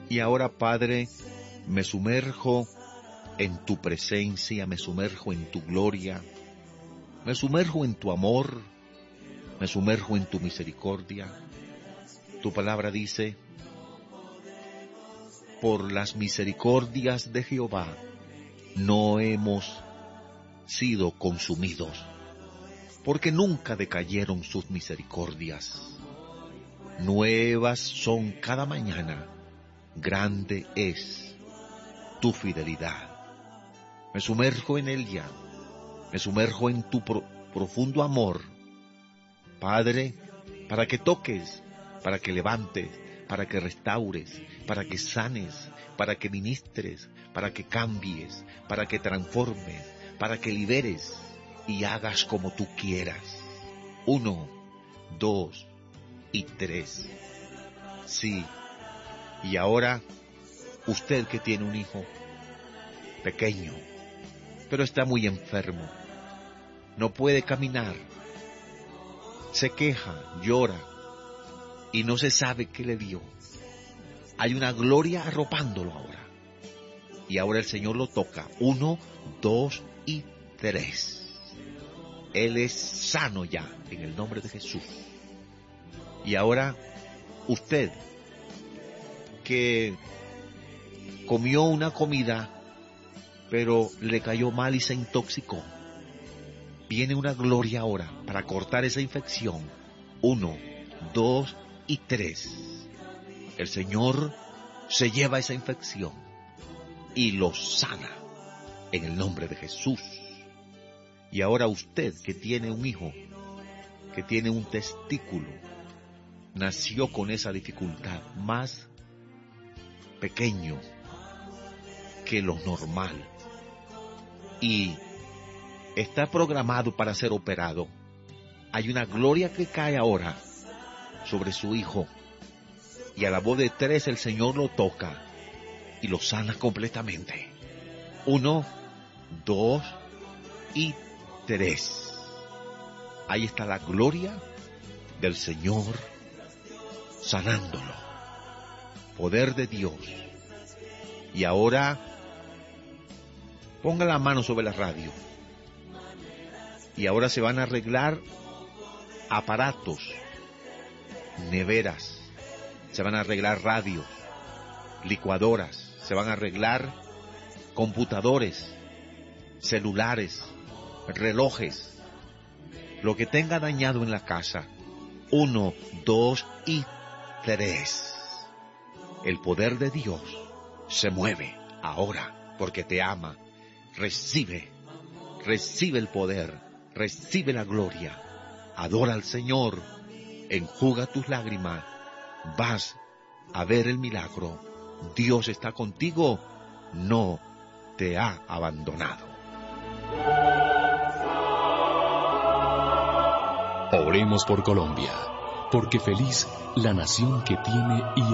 Y ahora, Padre, me sumerjo en tu presencia, me sumerjo en tu gloria, me sumerjo en tu amor, me sumerjo en tu misericordia. Tu palabra dice: por las misericordias de Jehová no hemos sido consumidos, porque nunca decayeron sus misericordias. Nuevas son cada mañana, grande es tu fidelidad. Me sumerjo en ella, me sumerjo en tu profundo amor, Padre, para que toques, para que levantes, para que restaures, para que sanes, para que ministres, para que cambies, para que transformes, para que liberes y hagas como tú quieras. 1, 2 y 3. Sí, y ahora, usted que tiene un hijo pequeño, pero está muy enfermo, no puede caminar, se queja, llora, y no se sabe qué le dio. Hay una gloria arropándolo ahora. Y ahora el Señor lo toca. 1, 2 y 3. Él es sano ya, en el nombre de Jesús. Y ahora, usted, que comió una comida, pero le cayó mal y se intoxicó, viene una gloria ahora para cortar esa infección. 1, 2 y 3. El Señor se lleva esa infección y lo sana en el nombre de Jesús. Y ahora usted que tiene un hijo, que tiene un testículo, nació con esa dificultad más pequeño que lo normal y está programado para ser operado. Hay una gloria que cae ahora sobre su hijo, y a la voz de 3 el Señor lo toca y lo sana completamente. 1, 2 y 3. Ahí está la gloria del Señor sanándolo. Poder de Dios. Y ahora ponga la mano sobre la radio. Y ahora se van a arreglar aparatos, neveras, se van a arreglar radios, licuadoras, se van a arreglar computadores, celulares, relojes, lo que tenga dañado en la casa. 1, 2 y 3. El poder de Dios se mueve ahora porque te ama. Recibe el poder, recibe la gloria. Adora al Señor, enjuga tus lágrimas, vas a ver el milagro. Dios está contigo, no te ha abandonado. Oremos por Colombia, porque feliz la nación que tiene y